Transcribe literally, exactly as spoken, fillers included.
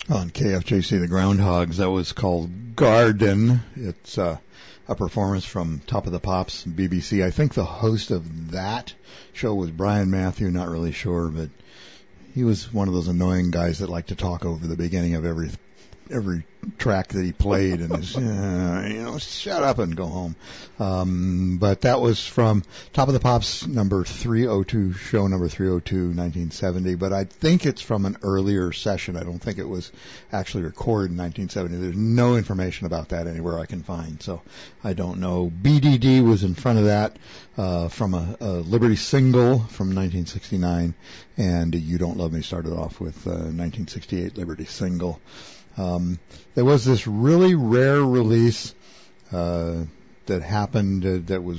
On K F J C, the Groundhogs, that was called Garden. It's uh, a performance from Top of the Pops, B B C. I think the host of that show was Brian Matthew, not really sure, but he was one of those annoying guys that liked to talk over the beginning of every every track that he played and just, uh, you know, shut up and go home. Um, but that was from Top of the Pops number three oh two, show number three oh two, nineteen seventy. But I think it's from an earlier session. I don't think it was actually recorded in nineteen seventy. There's no information about that anywhere I can find, so I don't know. B D D was in front of that, uh, from a, a Liberty single from nineteen sixty-nine, and You Don't Love Me started off with a nineteen sixty-eight Liberty single. Um, there was this really rare release uh, that happened uh, that was